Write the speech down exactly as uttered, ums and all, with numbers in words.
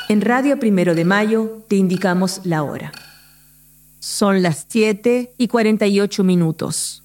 En Radio Primero de Mayo te indicamos la hora. Son las siete y cuarenta y ocho minutos.